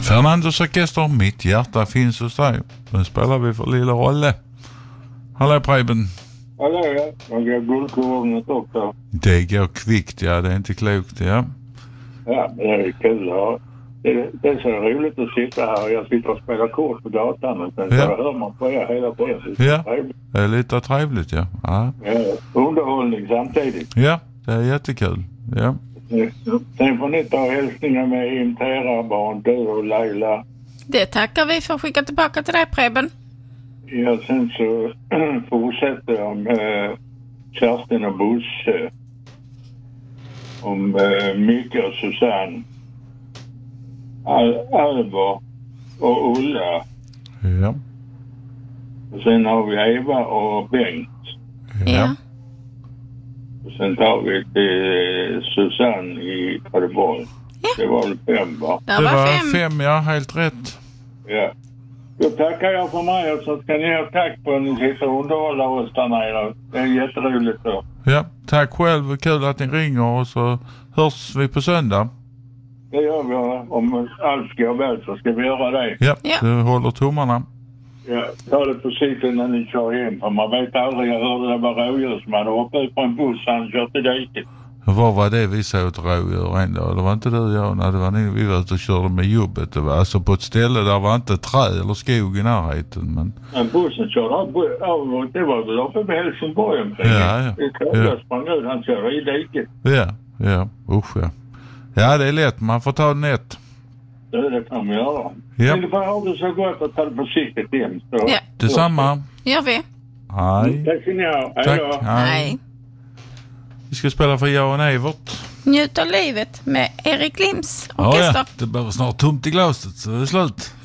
Fernandos orkester, Mitt hjärta finns hos dig. Nu spelar vi för Lilla Rolle. Hallå Preben. Hallå, ja. Jag går guldkornet också. Det går kvickt, ja. Det är inte klokt, ja. Ja, det är kul. Ja. Det är så roligt att sitta här. Jag sitter och spelar kort på gatan. Och sen så hör man på er hela tiden. Ja, det är lite trevligt, ja. Ja. Underhållning samtidigt. Ja, det är jättekul. Ja. Sen får ni ta hälsningar med Intera-barn, du och Laila. Det tackar vi för att skicka tillbaka till dig, Preben. Ja, sen så fortsätter jag med Kerstin och Bosse. Om Micke och Susanne. Alva och Ulla. Ja. Och sen har vi Eva och Bengt. Ja. Och sen tar vi till Susanne i Karlborg. Ja. Det var väl 5, va? Det var 5, ja, helt rätt. Ja. Då tackar jag för mig och så ska ni ha tack på att ni sitter och underhåller oss där nere. Det är jätteroligt då. Ja, tack själv. Kul att ni ringer och så hörs vi på söndag. Det gör vi. Om allt går väl så ska vi göra det. Ja, Ja. du håller tummarna. Ja, ta det försiktigt när ni kör hem. För man vet aldrig. Jag hörde det var rådjur som hade hoppat ut på en buss och han kört i diket. Vad var det vi såg ett rådjur ändå? Det var inte du och jag. Nej, det var ni. Vi var ute och körde med jobbet. Det var alltså på ett ställe där var inte träd eller skog i närheten. Men bussen körde av. Det var väl uppe vid Helsingborg. Ja. Jag sprang ut. Han körde i diket. Ja. Usch, ja. Ja, det är lätt. Man får ta det nätt. Det kan vi göra. Ja. Men det får ha det så gott att ta det försiktigt hem. Så. Ja. Detsamma. Gör vi. Hej. Tack ska ni ha. Hej Tack. då. Nej. Vi ska spela för Jan Evert. Njut av livet med Erik Lims orkester. Ja. Det blir snart tomt i glaset så det är slut.